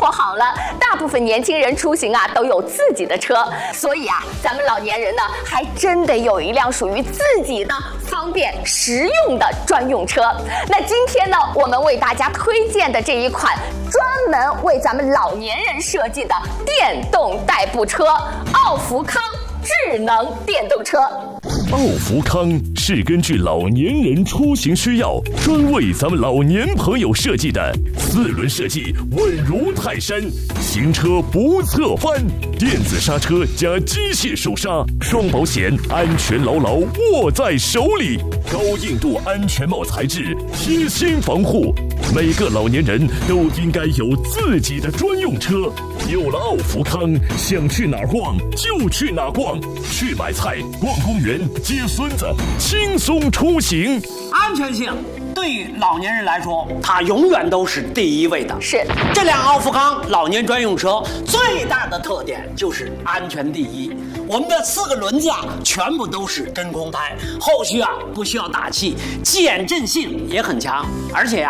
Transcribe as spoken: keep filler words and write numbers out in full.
活好了，大部分年轻人出行啊都有自己的车，所以啊，咱们老年人呢还真得有一辆属于自己的方便实用的专用车。那今天呢，我们为大家推荐的这一款专门为咱们老年人设计的电动代步车——奥福康智能电动车。 奥福康是根据老年人出行需要，专为咱们老年朋友设计的，四轮设计稳如泰山，行车不侧翻，电子刹车加机械手刹，双保险，安全牢牢握在手里，高硬度安全帽材质，贴心防护。每个老年人都应该有自己的专用车。有了奥福康，想去哪儿逛就去哪儿逛，去买菜、逛公园、接孙子，轻松出行。 安全性对于老年人来说，它永远都是第一位的。 是这辆奥福康老年专用车最大的特点就是安全第一。我们的四个轮子啊，全部都是真空胎，后续啊不需要打气，减震性也很强，而且啊